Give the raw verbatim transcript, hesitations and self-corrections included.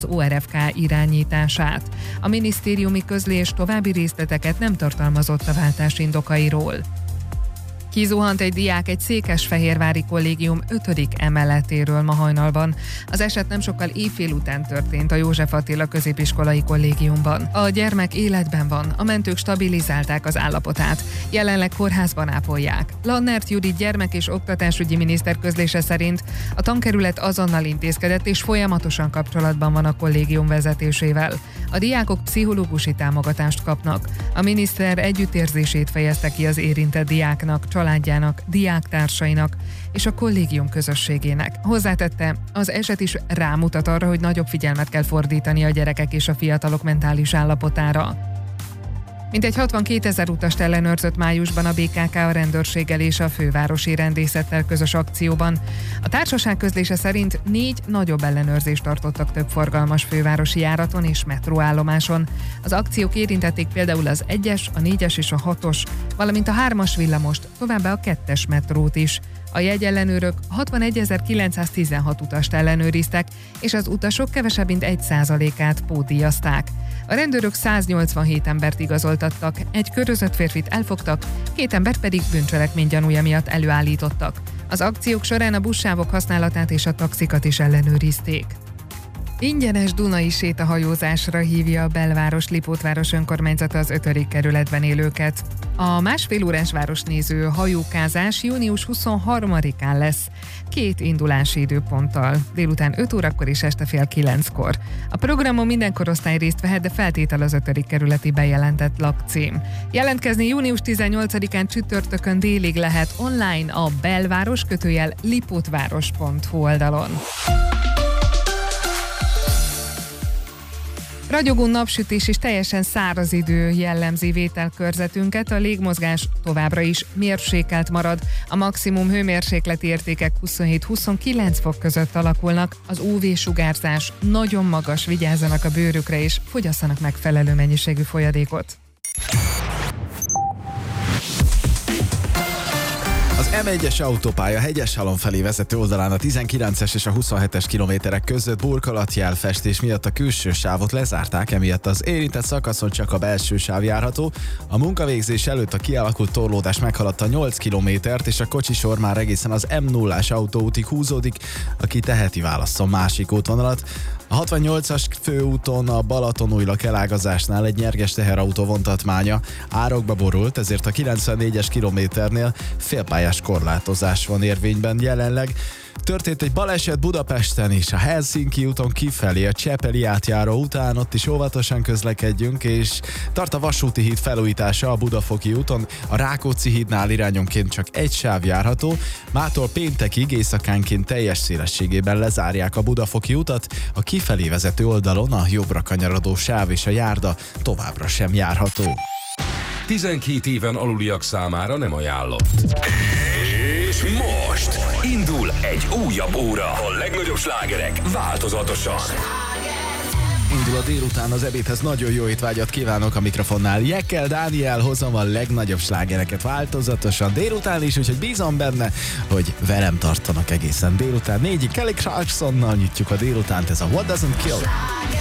az o er ef ká irányítását. A minisztériumi közlés további részleteket nem tartalmazott a váltás indokairól. Kizuhant egy diák egy székesfehérvári kollégium ötödik emeletéről ma hajnalban. Az eset nem sokkal éjfél után történt a József Attila középiskolai kollégiumban. A gyermek életben van, a mentők stabilizálták az állapotát. Jelenleg kórházban ápolják. Lannert Judit gyermek- és oktatásügyi miniszter közlése szerint a tankerület azonnal intézkedett és folyamatosan kapcsolatban van a kollégium vezetésével. A diákok pszichológusi támogatást kapnak. A miniszter együttérzését fejezte ki az érintett diáknak, családjának, diáktársainak és a kollégium közösségének. Hozzátette, az eset is rámutat arra, hogy nagyobb figyelmet kell fordítani a gyerekek és a fiatalok mentális állapotára. Mintegy hatvankétezer utast ellenőrzött májusban a bé ká ká a rendőrséggel és a fővárosi rendészettel közös akcióban. A társaság közlése szerint négy nagyobb ellenőrzést tartottak több forgalmas fővárosi járaton és metróállomáson. Az akciók érintették például az egyes, a négyes és a hatos, valamint a hármas villamost, továbbá a kettes metrót is. A jegyellenőrök hatvanegyezer-kilencszáztizenhat utast ellenőriztek, és az utasok kevesebb mint egy százalékát pótdíjazták. A rendőrök száznyolcvanhét embert igazoltattak, egy körözött férfit elfogtak, két embert pedig bűncselekmény gyanúja miatt előállítottak. Az akciók során a buszsávok használatát és a taxikat is ellenőrizték. Ingyenes Dunai sétahajózásra hívja a belváros Lipótváros önkormányzata az ötödik kerületben élőket. A másfél órás városnéző hajókázás június huszonharmadikán lesz, két indulási időponttal, délután öt órakor és este fél kilenckor. A programon minden korosztály részt vehet, de feltétel az ötödik kerületi bejelentett lakcím. Jelentkezni június tizennyolcadikán csütörtökön délig lehet online a belváros kötőjel lipótváros pont hu oldalon. Ragyogó napsütés és teljesen száraz idő jellemzi vételkörzetünket, a légmozgás továbbra is mérsékelt marad, a maximum hőmérsékleti értékek huszonhét-huszonkilenc fok között alakulnak, az ú vé-sugárzás nagyon magas, vigyázzanak a bőrükre és fogyasszanak megfelelő mennyiségű folyadékot. Az em egyes autópálya Hegyeshalom felé vezető oldalán a tizenkilences és a huszonhetes kilométerek között burkolatjelfestés miatt a külső sávot lezárták, emiatt az érintett szakaszon csak a belső sáv járható. A munkavégzés előtt a kialakult torlódás meghaladta nyolc kilométert, és a kocsisor már egészen az em nullás autóútig húzódik, aki teheti válasszon másik útvonalat. A hatvannyolcas főúton a Balatonújlak elágazásnál egy nyerges teherautó vontatmánya árokba borult, ezért a kilencvennégyes kilométernél félpályás korlátozás van érvényben jelenleg. Történt egy baleset Budapesten is, a Helsinki úton kifelé, a Csepeli átjáró után, ott is óvatosan közlekedjünk, és tart a vasúti híd felújítása a Budafoki úton, a Rákóczi hídnál irányonként csak egy sáv járható, mától péntekig éjszakánként teljes szélességében lezárják a Budafoki utat, a kifelé vezető oldalon a jobbra kanyarodó sáv és a járda továbbra sem járható. tizenkét éven aluliak számára nem ajánlott. És most indul egy újabb óra. A legnagyobb slágerek változatosan. Indul a délután, az ebédhez nagyon jó étvágyat kívánok, a mikrofonnál Jekkel Dániel, hozom a legnagyobb slágereket változatosan délután is, úgyhogy bízom benne, hogy velem tartanak egészen délután. Négyig Kelly Clarksonnal nyitjuk a délutánt, ez a What Doesn't Kill.